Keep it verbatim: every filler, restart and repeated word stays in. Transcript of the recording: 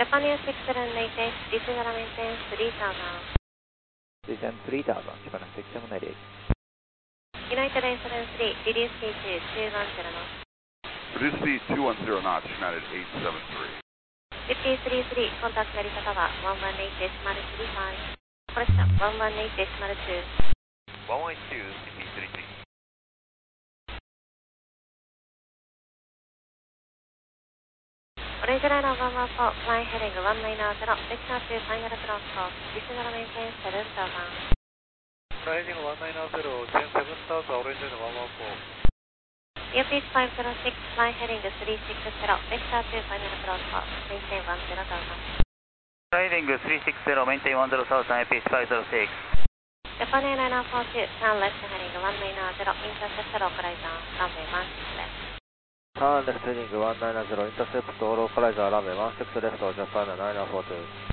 Japanese six seven maintain, December maintain three thousand. Descend three thousand, Japan six seven eight eight. United eight seven three, reduce speed to two one zero knots. Reduce speed two one zero knots, United eight seven three. fifty three three, contact 成り方はone one eight decimal three five. これした、one one eight decimal two. one one eight two, fifty three three. Orange Liner one one four, flying heading one nine zero, vector to final approach course, December maintain seven thousand. Heading one nine zero, descend seven thousand, Orange Liner one one four. Airfield five zero six, flying heading three six zero, vector to final approach course, maintain one zero thousand. Heading three six zero, maintain one zero thousand, Airfield five zero six. Japan Airliner four two, turn left heading one nine zero, intercept localizer, runway one six left. Turn left heading one nine zero, intercept localizer runway one six left, Japan Airliner four two.